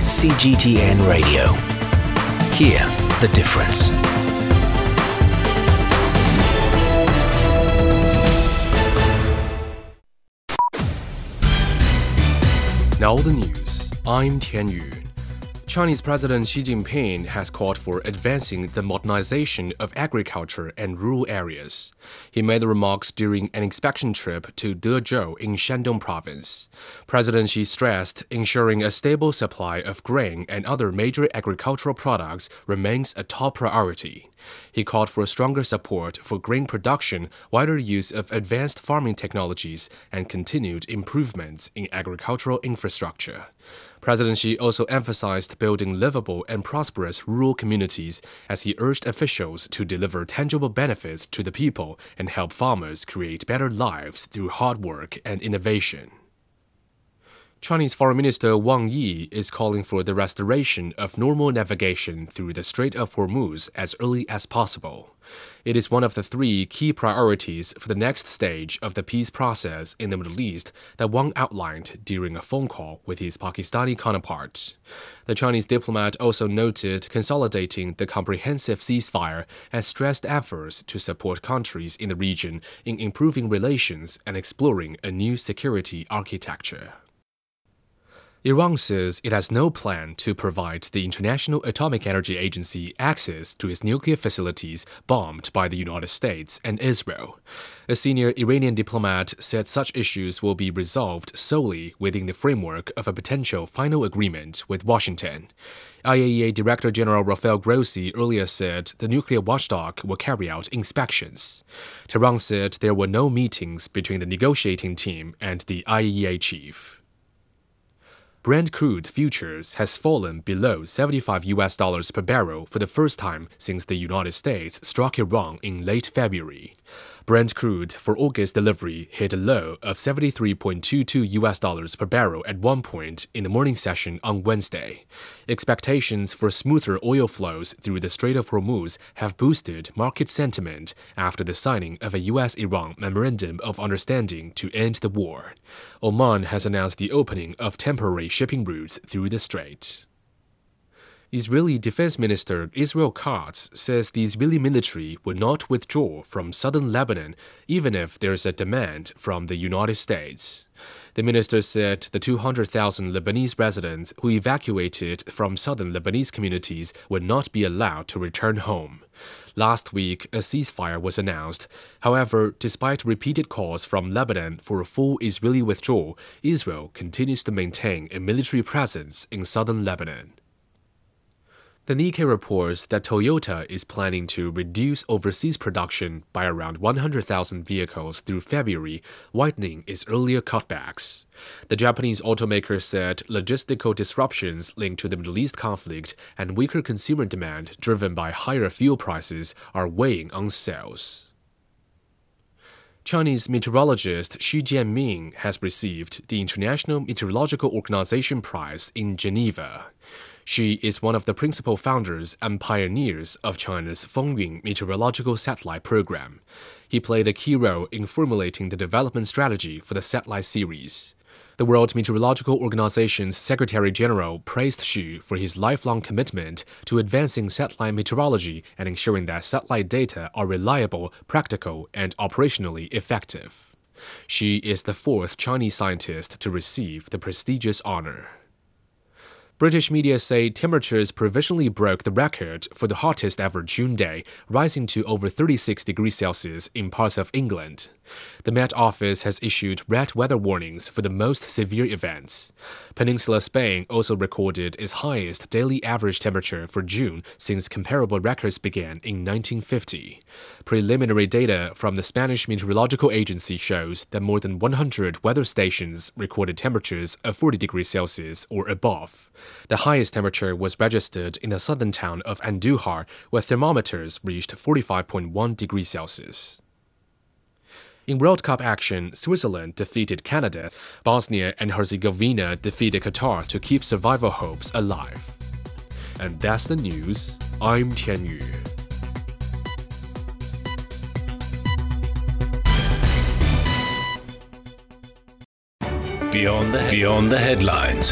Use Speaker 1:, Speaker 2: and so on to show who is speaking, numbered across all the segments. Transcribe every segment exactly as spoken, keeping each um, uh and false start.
Speaker 1: C G T N Radio. Hear the difference.
Speaker 2: Now the news. I'm Tian Yu. Chinese President Xi Jinping has called for advancing the modernization of agriculture and rural areas. He made the remarks during an inspection trip to Dezhou in Shandong province. President Xi stressed ensuring a stable supply of grain and other major agricultural products remains a top priority. He called for stronger support for grain production, wider use of advanced farming technologies, and continued improvements in agricultural infrastructure. President Xi also emphasized building livable and prosperous rural communities as he urged officials to deliver tangible benefits to the people and help farmers create better lives through hard work and innovation. Chinese Foreign Minister Wang Yi is calling for the restoration of normal navigation through the Strait of Hormuz as early as possible. It is one of the three key priorities for the next stage of the peace process in the Middle East that Wang outlined during a phone call with his Pakistani counterpart. The Chinese diplomat also noted consolidating the comprehensive ceasefire and stressed efforts to support countries in the region in improving relations and exploring a new security architecture. Iran says it has no plan to provide the International Atomic Energy Agency access to its nuclear facilities bombed by the United States and Israel. A senior Iranian diplomat said such issues will be resolved solely within the framework of a potential final agreement with Washington. I A E A Director General Rafael Grossi earlier said the nuclear watchdog will carry out inspections. Tehran said there were no meetings between the negotiating team and the I A E A chief. Brent crude futures has fallen below seventy-five U S dollars per barrel for the first time since the United States struck Iran in late February. Brent crude for August delivery hit a low of seventy-three point two two U S dollars per barrel at one point in the morning session on Wednesday. Expectations for smoother oil flows through the Strait of Hormuz have boosted market sentiment after the signing of a U S Iran Memorandum of Understanding to end the war. Oman has announced the opening of temporary shipping routes through the strait. Israeli Defense Minister Israel Katz says the Israeli military will not withdraw from southern Lebanon even if there is a demand from the United States. The minister said the two hundred thousand Lebanese residents who evacuated from southern Lebanese communities would not be allowed to return home. Last week, a ceasefire was announced. However, despite repeated calls from Lebanon for a full Israeli withdrawal, Israel continues to maintain a military presence in southern Lebanon. The Nikkei reports that Toyota is planning to reduce overseas production by around one hundred thousand vehicles through February, widening its earlier cutbacks. The Japanese automaker said logistical disruptions linked to the Middle East conflict and weaker consumer demand driven by higher fuel prices are weighing on sales. Chinese meteorologist Xu Jianming has received the International Meteorological Organization Prize in Geneva. She is one of the principal founders and pioneers of China's Fengyun meteorological satellite program. He played a key role in formulating the development strategy for the satellite series. The World Meteorological Organization's Secretary-General praised Xu for his lifelong commitment to advancing satellite meteorology and ensuring that satellite data are reliable, practical, and operationally effective. She is the fourth Chinese scientist to receive the prestigious honor. British media say temperatures provisionally broke the record for the hottest ever June day, rising to over thirty-six degrees Celsius in parts of England. The Met Office has issued red weather warnings for the most severe events. Peninsula Spain also recorded its highest daily average temperature for June since comparable records began in nineteen fifty. Preliminary data from the Spanish Meteorological Agency shows that more than one hundred weather stations recorded temperatures of forty degrees Celsius or above. The highest temperature was registered in the southern town of Andújar, where thermometers reached forty-five point one degrees Celsius. In World Cup action, Switzerland defeated Canada. Bosnia and Herzegovina defeated Qatar to keep survival hopes alive. And that's the news. I'm Tian Yu.
Speaker 3: Beyond the, beyond the headlines.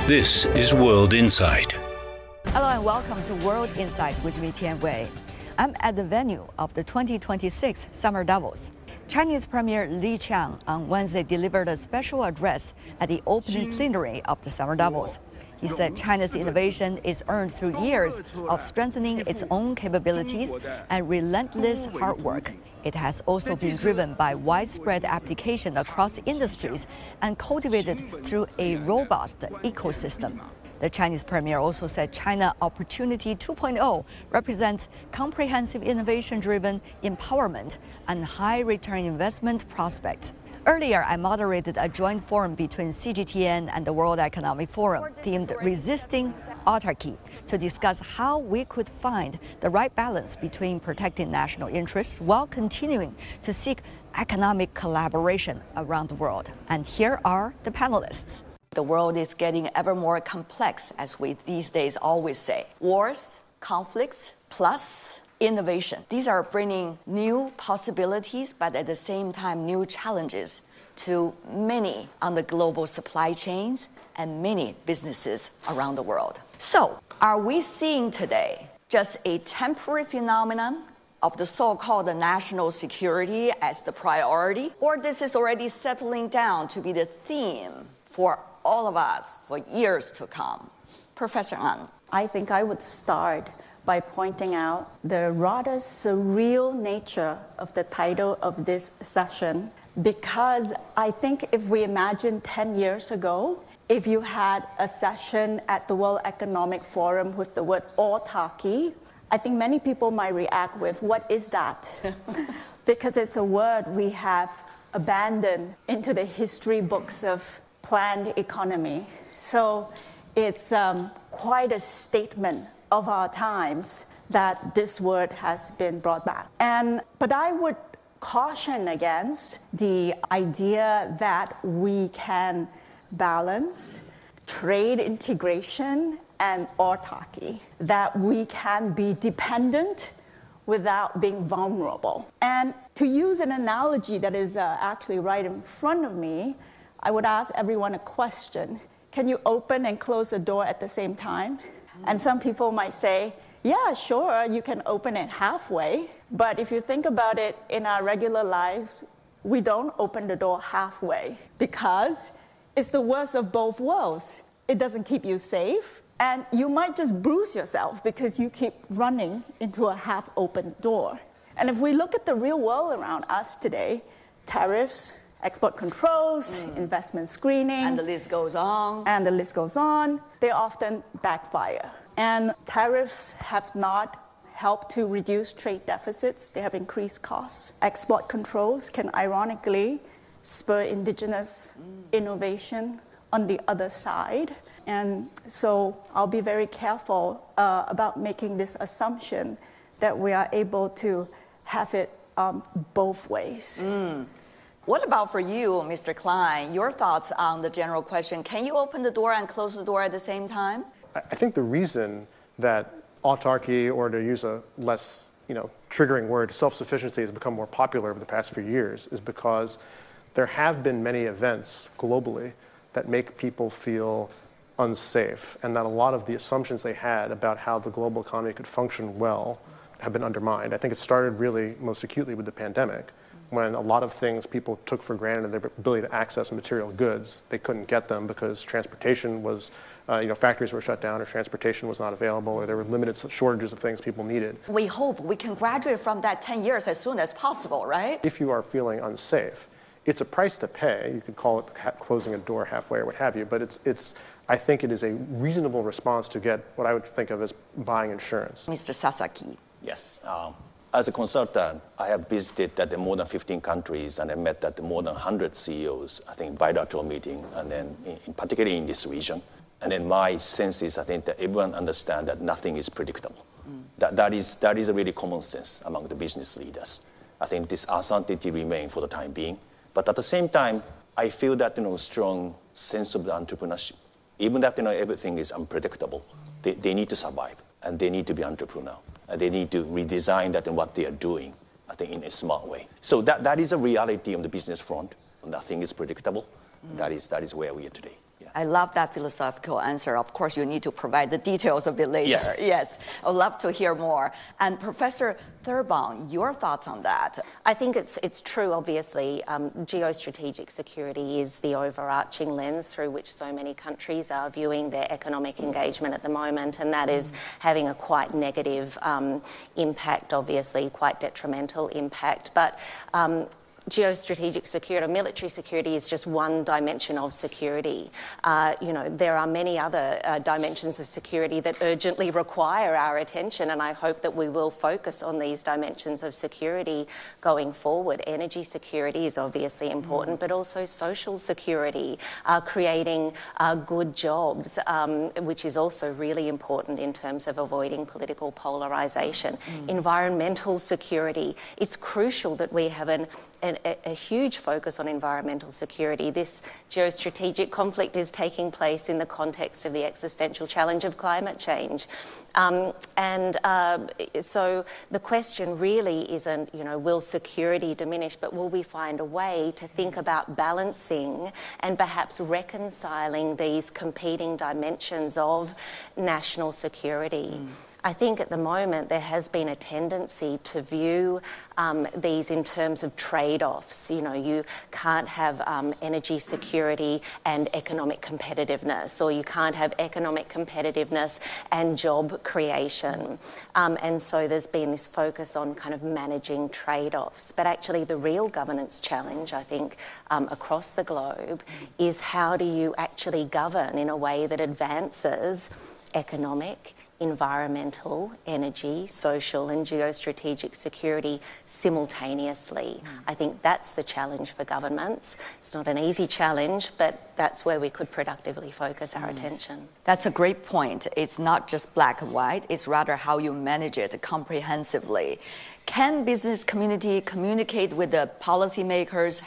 Speaker 1: This is World Insight.
Speaker 3: Hello and welcome to World Insight with me, Tian Wei. I'm at the venue of the twenty twenty-six Summer Davos. Chinese Premier Li Qiang on Wednesday delivered a special address at the opening plenary of the Summer Davos. He said China's innovation is earned through years of strengthening its own capabilities and relentless hard work. It has also been driven by widespread application across industries and cultivated through a robust ecosystem. The Chinese premier also said China Opportunity two point oh represents comprehensive innovation-driven empowerment and high-return investment prospects. Earlier, I moderated a joint forum between C G T N and the World Economic Forum themed Resisting Autarky to discuss how we could find the right balance between protecting national interests while continuing to seek economic collaboration around the world. And here are the panelists. The world is getting ever more complex, as we these days always say. Wars, conflicts, plus innovation. These are bringing new possibilities, but at the same time, new challenges to many on the global supply chains and many businesses around the world. So, are we seeing today just a temporary phenomenon of the so-called national security as the priority, or this is already settling down to be the theme for all of us for years to come? Professor An.
Speaker 4: I think I would start by pointing out the rather surreal nature of the title of this session, because I think if we imagine ten years ago, if you had a session at the World Economic Forum with the word autarky, I think many people might react with, what is that? Because it's a word we have abandoned into the history books of planned economy. So it's um, quite a statement of our times that this word has been brought back. And but I would caution against the idea that we can balance trade integration and autarky, that we can be dependent without being vulnerable. And to use an analogy that is uh, actually right in front of me, I would ask everyone a question. Can you open and close the door at the same time? And some people might say, yeah, sure, you can open it halfway. But if you think about it, in our regular lives, we don't open the door halfway because it's the worst of both worlds. It doesn't keep you safe, and you might just bruise yourself because you keep running into a half-open door. And if we look at the real world around us today, tariffs, export controls, mm. investment screening.
Speaker 3: And the list goes on.
Speaker 4: And the list goes on. They often backfire. And tariffs have not helped to reduce trade deficits. They have increased costs. Export controls can ironically spur indigenous mm. innovation on the other side. And so I'll be very careful uh, about making this assumption that we are able to have it um, both ways.
Speaker 3: Mm. What about for you, Mister Klein? Your thoughts on the general question, can you open the door and close the door at the same time?
Speaker 5: I think the reason that autarky, or to use a less you know, triggering word, self-sufficiency has become more popular over the past few years is because there have been many events globally that make people feel unsafe, and that a lot of the assumptions they had about how the global economy could function well have been undermined. I think it started really most acutely with the pandemic, when a lot of things people took for granted, their ability to access material goods, they couldn't get them because transportation was, uh, you know, factories were shut down or transportation was not available, or there were limited shortages of things people needed.
Speaker 3: We hope we can graduate from that ten years as soon as possible, right?
Speaker 5: If you are feeling unsafe, it's a price to pay. You could call it closing a door halfway or what have you, but it's, it's, I think it is a reasonable response to get what I would think of as buying insurance.
Speaker 3: Mister Sasaki.
Speaker 6: Yes. Um, As a consultant, I have visited at more than fifteen countries, and I met at more than one hundred C E Os, I think, bilateral meeting, and then in, in particularly in this region. And then my sense is, I think, that everyone understands that nothing is predictable. Mm. That, that, is, that is a really common sense among the business leaders. I think this uncertainty remains for the time being. But at the same time, I feel that, you know, strong sense of the entrepreneurship. Even that, you know, everything is unpredictable, they, they need to survive, and they need to be entrepreneurial. And they need to redesign that and what they are doing, I think, in a smart way. So that, that is a reality on the business front. Nothing is predictable. Mm. That is, that is where we are today. Yeah.
Speaker 3: I love that philosophical answer. Of course, you need to provide the details a bit later.
Speaker 6: Yes.
Speaker 3: Yes. I'd love to hear more. And Professor Thurbaum, your thoughts on that?
Speaker 7: I think it's it's true, obviously. Um, geostrategic security is the overarching lens through which so many countries are viewing their economic engagement at the moment, and that is having a quite negative um, impact, obviously, quite detrimental impact. But um, geostrategic security, military security is just one dimension of security. Uh, you know, there are many other uh, dimensions of security that urgently require our attention, and I hope that we will focus on these dimensions of security going forward. Energy security is obviously important, mm. but also social security, uh, creating uh, good jobs, um, which is also really important in terms of avoiding political polarization. Mm. Environmental security. It's crucial that we have an A, a huge focus on environmental security. This geostrategic conflict is taking place in the context of the existential challenge of climate change. Um, and uh, so the question really isn't, you know, will security diminish, but will we find a way to think about balancing and perhaps reconciling these competing dimensions of national security? Mm. I think at the moment there has been a tendency to view um, these in terms of trade-offs. You know, you can't have um, energy security and economic competitiveness, or you can't have economic competitiveness and job creation. Um, and so there's been this focus on kind of managing trade-offs. But actually the real governance challenge, I think, um, across the globe is how do you actually govern in a way that advances economic, environmental, energy, social and geostrategic security simultaneously. Mm. I think that's the challenge for governments. It's not an easy challenge, but that's where we could productively focus our mm. attention.
Speaker 3: That's a great point. It's not just black and white, it's rather how you manage it comprehensively. Can business community communicate with the policymakers?